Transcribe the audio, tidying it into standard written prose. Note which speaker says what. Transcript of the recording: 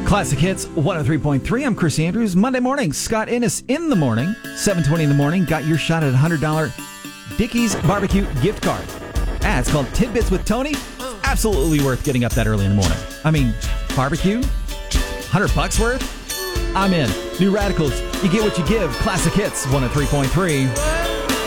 Speaker 1: Classic Hits 103.3. I'm Chris Andrews. Monday morning, Scott Innes in the morning, 7:20 in the morning. Got your shot at a $100 Dickey's Barbecue gift card. It's called Tidbits with Tony. Absolutely worth getting up that early in the morning. I mean, barbecue, $100 worth. I'm in. New Radicals. You get what you give. Classic Hits 103.3.